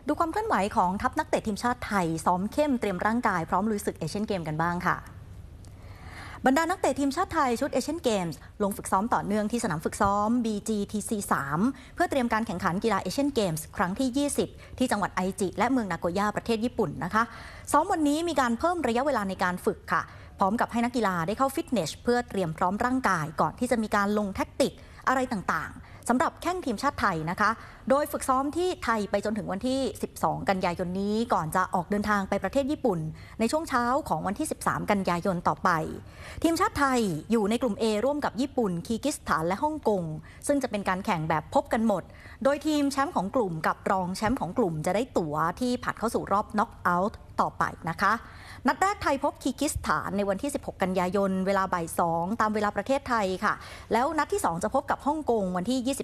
ดูความเคลื่อนไหวของทัพนักเตะทีมชาติไทยซ้อมเข้มเตรียมร่างกายพร้อมลุยศึกเอเชียนเกมกันบ้างค่ะบรรดานักเตะทีมชาติไทยชุดเอเชียนเกมส์ลงฝึกซ้อมต่อเนื่องที่สนามฝึกซ้อม BGTC 3 เพื่อเตรียมการแข่งขันกีฬาเอเชียนเกมส์ครั้งที่ 20 ที่จังหวัดไอจิและเมืองนาโกย่าประเทศญี่ปุ่นนะคะซ้อมวันนี้มีการเพิ่มระยะเวลาในการฝึกค่ะพร้อมกับให้นักกีฬาได้เข้าฟิตเนสเพื่อเตรียมพร้อมร่างกายก่อนที่จะมีการลงแท็กติกอะไรต่างๆสำหรับแข้งทีมชาติไทยนะคะโดยฝึกซ้อมที่ไทยไปจนถึงวันที่ 12 กันยายนนี้ก่อนจะออกเดินทางไปประเทศญี่ปุ่นในช่วงเช้าของวันที่ 13 กันยายนต่อไปทีมชาติไทยอยู่ในกลุ่ม A ร่วมกับญี่ปุ่นคีร์กิสถานและฮ่องกงซึ่งจะเป็นการแข่งแบบพบกันหมดโดยทีมแชมป์ของกลุ่มกับรองแชมป์ของกลุ่มจะได้ตั๋วที่ผ่านเข้าสู่รอบน็อกเอาท์ต่อไปนะคะนัดแรกไทยพบคีร์กิสถานในวันที่ 16 กันยายนเวลาบ่าย 2 ตามเวลาประเทศไทยค่ะแล้วนัดที่ 2 จะพบกับฮ่องกงวันที่